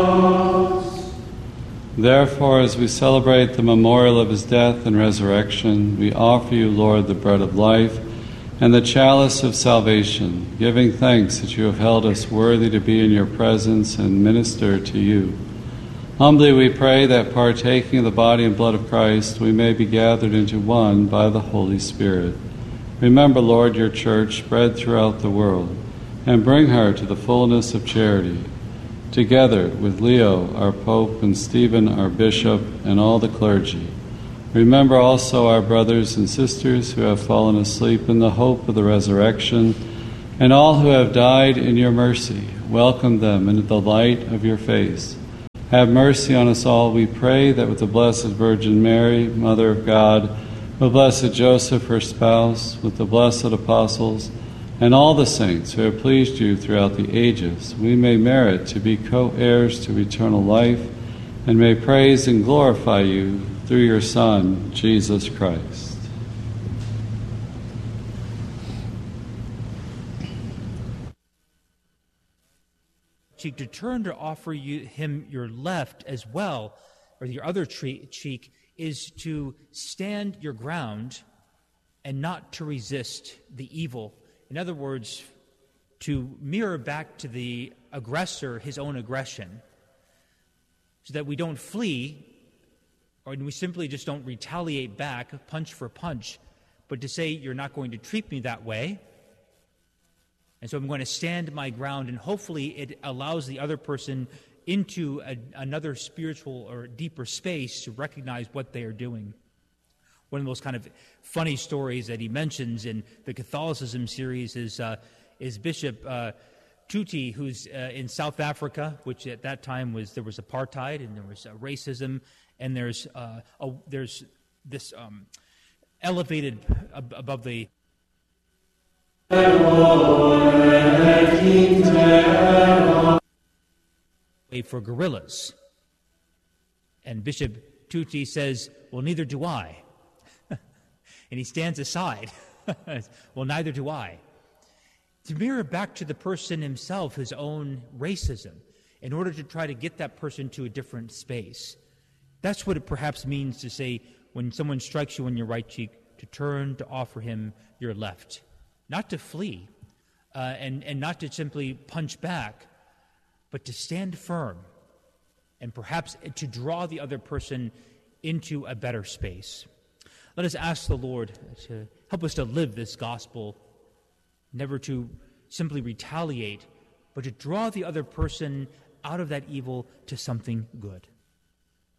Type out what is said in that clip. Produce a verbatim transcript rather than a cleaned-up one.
Therefore, as we celebrate the memorial of his death and resurrection, we offer you, Lord, the bread of life and the chalice of salvation, giving thanks that you have held us worthy to be in your presence and minister to you. Humbly we pray that, partaking of the body and blood of Christ, we may be gathered into one by the Holy Spirit. Remember, Lord, your church spread throughout the world, and bring her to the fullness of charity. Together with Leo, our Pope, and Stephen, our Bishop, and all the clergy, remember also our brothers and sisters who have fallen asleep in the hope of the resurrection, and all who have died in your mercy. Welcome them into the light of your face. Have mercy on us all, we pray, that with the Blessed Virgin Mary, Mother of God, with blessed Joseph, her spouse, with the blessed apostles, and all the saints who have pleased you throughout the ages, we may merit to be co-heirs to eternal life, and may praise and glorify you through your Son, Jesus Christ. Cheek to turn to offer you, him your left as well, or your other tre- cheek, is to stand your ground and not to resist the evil. In other words, to mirror back to the aggressor his own aggression, so that we don't flee, or we simply just don't retaliate back, punch for punch, but to say, you're not going to treat me that way, and so I'm going to stand my ground, and hopefully it allows the other person into a, another spiritual or deeper space to recognize what they are doing. One of the most kind of funny stories that he mentions in the Catholicism series is uh, is Bishop uh, Tuti, who's uh, in South Africa, which at that time was there was apartheid and there was uh, racism, and there's uh, a, there's this um, elevated ab- above the way for gorillas, and Bishop Tuti says, "Well, neither do I." And he stands aside. Well, neither do I. To mirror back to the person himself his own racism in order to try to get that person to a different space. That's what it perhaps means to say, when someone strikes you on your right cheek, to turn to offer him your left. Not to flee, uh, and, and not to simply punch back, but to stand firm and perhaps to draw the other person into a better space. Let us ask the Lord to help us to live this gospel, never to simply retaliate, but to draw the other person out of that evil to something good.